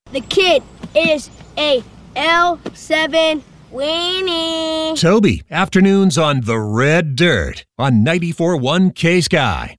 The kid is a L7 weenie. Toby, afternoons on The Red Dirt on 94.1 K-Sky.